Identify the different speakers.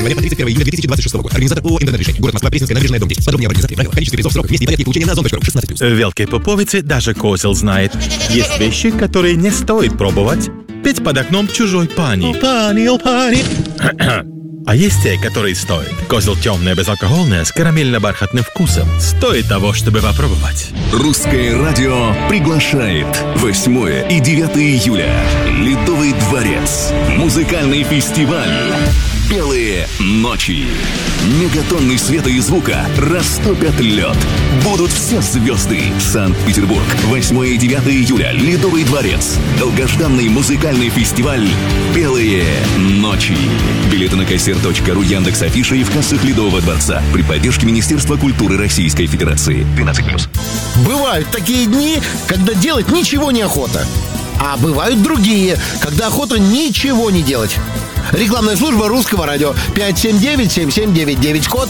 Speaker 1: января по 31 июля 2026 года. Организатор ООО «Интернет-решение». Город Москва, Пресненская набережная, дом 10. Подробнее об организации, правила, количество призов, сроков, месте и порядке получения на Озон.ру. 16+.
Speaker 2: В Велкой Поповице даже козел знает. Есть вещи, которые не стоит пробовать. Петь под окном чужой пани.
Speaker 1: Пани.
Speaker 2: А есть те, которые стоят. Козел темное, безалкогольное, с карамельно-бархатным вкусом. Стоит того, чтобы попробовать.
Speaker 3: Русское радио приглашает 8 и 9 июля. Ледовый дворец. Музыкальный фестиваль. Белые ночи. Мегатонны света и звука растопят лед. Будут все звезды. Санкт-Петербург. 8 и 9 июля. Ледовый дворец. Долгожданный музыкальный фестиваль «Белые ночи». Билеты на кассир.ру, Яндекс.Афиша и в кассах Ледового дворца. При поддержке Министерства культуры Российской Федерации. 12+.
Speaker 4: Бывают такие дни, когда делать ничего не охота. А бывают другие, когда охота ничего не делать. Рекламная служба Русского радио 579-7799, код